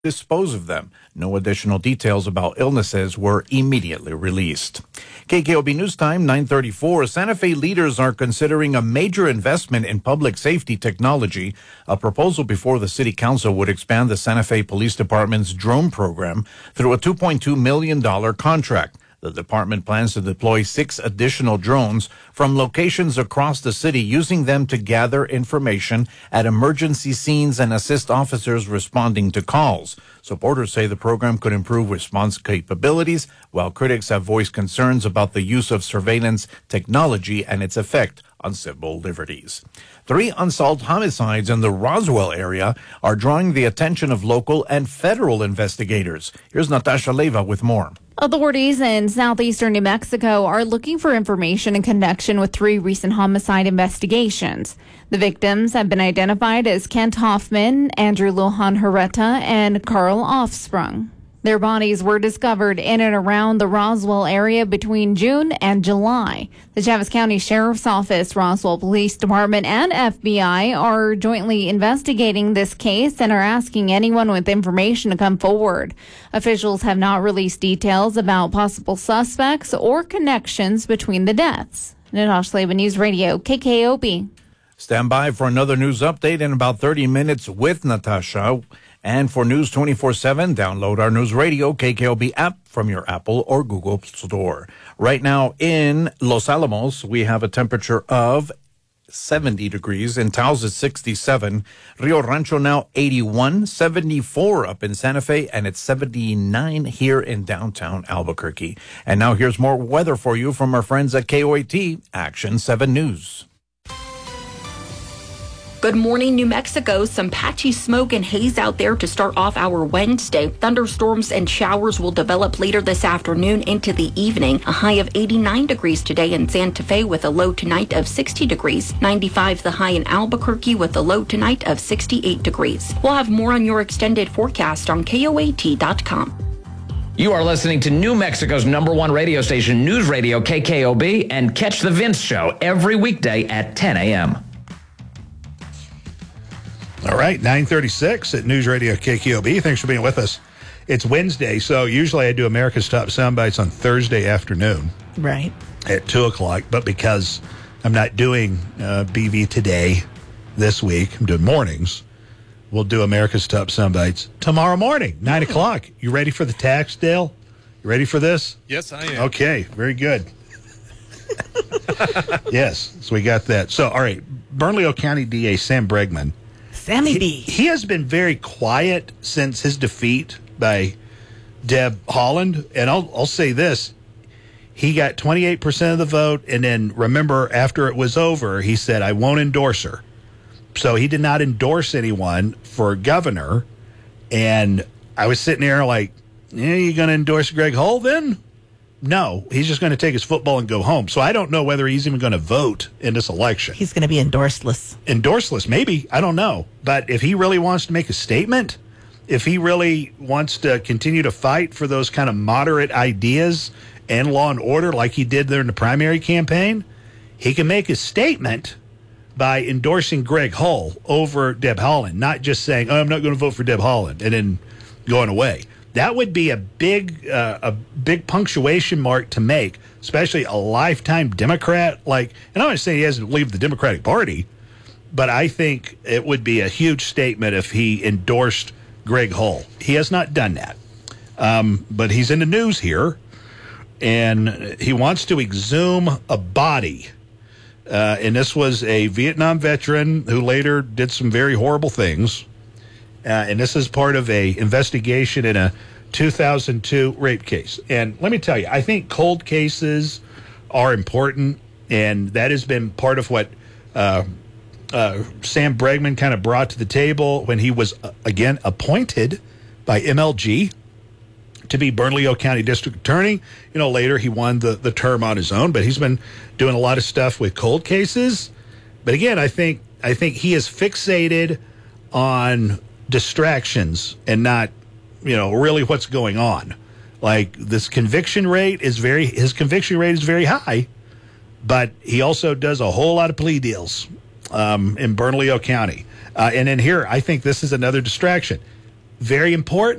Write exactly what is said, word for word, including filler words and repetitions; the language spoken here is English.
dispose of them. No additional details about illnesses were immediately released. K K O B News Time, nine thirty-four. Santa Fe leaders are considering a major investment in public safety technology. A proposal before the City Council would expand the Santa Fe Police Department's drone program through a two point two million dollars contract. The department plans to deploy six additional drones from locations across the city, using them to gather information at emergency scenes and assist officers responding to calls. Supporters say the program could improve response capabilities, while critics have voiced concerns about the use of surveillance technology and its effect on civil liberties. Three unsolved homicides in the Roswell area are drawing the attention of local and federal investigators. Here's Natasha Leva with more. Authorities in southeastern New Mexico are looking for information in connection with three recent homicide investigations. The victims have been identified as Kent Hoffman, Andrew Lujan Herreta, and Carl Offsprung. Their bodies were discovered in and around the Roswell area between June and July. The Chaves County Sheriff's Office, Roswell Police Department, and F B I are jointly investigating this case and are asking anyone with information to come forward. Officials have not released details about possible suspects or connections between the deaths. Natasha Leva, News Radio, K K O B. Stand by for another news update in about thirty minutes with Natasha. And for News twenty-four seven, download our News Radio K K O B app from your Apple or Google Store. Right now in Los Alamos, we have a temperature of seventy degrees. In Taos, it's sixty-seven. Rio Rancho now eighty-one. seventy-four up in Santa Fe, and it's seventy-nine here in downtown Albuquerque. And now here's more weather for you from our friends at K O A T Action seven News. Good morning, New Mexico. Some patchy smoke and haze out there to start off our Wednesday. Thunderstorms and showers will develop later this afternoon into the evening. A high of eighty-nine degrees today in Santa Fe with a low tonight of sixty degrees. ninety-five the high in Albuquerque with a low tonight of sixty-eight degrees. We'll have more on your extended forecast on K O A T dot com. You are listening to New Mexico's number one radio station, News Radio K K O B, and catch The Vince Show every weekday at ten a.m. All right, nine thirty-six at News Radio K K O B. Thanks for being with us. It's Wednesday, so usually I do America's Top Soundbites on Thursday afternoon. Right. At two o'clock, but because I'm not doing uh, B V today this week, I'm doing mornings, we'll do America's Top Soundbites tomorrow morning, nine o'clock. You ready for the tax, Dale? You ready for this? Yes, I am. Okay, very good. Yes, so we got that. So, all right, Bernalillo County D A Sam Bregman. Sammy B. He, he has been very quiet since his defeat by Deb Haaland. And I'll, I'll say this. He got twenty-eight percent of the vote. And then remember, after it was over, he said, I won't endorse her. So he did not endorse anyone for governor. And I was sitting there like, yeah, you going to endorse Greg Hull then? No, he's just going to take his football and go home. So I don't know whether he's even going to vote in this election. He's going to be endorseless. Endorseless, maybe. I don't know. But if he really wants to make a statement, if he really wants to continue to fight for those kind of moderate ideas and law and order like he did there in the primary campaign, he can make a statement by endorsing Greg Hull over Deb Haaland, not just saying, oh, I'm not going to vote for Deb Haaland, and then going away. That would be a big uh, a big punctuation mark to make, especially a lifetime Democrat. Like, and I'm not saying he hasn't leave the Democratic Party, but I think it would be a huge statement if he endorsed Greg Hull. He has not done that, um, but he's in the news here, and he wants to exhume a body. Uh, and this was a Vietnam veteran who later did some very horrible things. Uh, and this is part of a investigation in a two thousand two rape case. And let me tell you, I think cold cases are important, and that has been part of what uh, uh, Sam Bregman kind of brought to the table when he was, uh, again, appointed by M L G to be Bernalillo County District Attorney. You know, later he won the, the term on his own, but he's been doing a lot of stuff with cold cases. But again, I think I think he is fixated on distractions and not, you know, really what's going on. Like, this conviction rate is very, his conviction rate is very high, but he also does a whole lot of plea deals um, in Bernalillo County. Uh, and in here, I think this is another distraction. very important.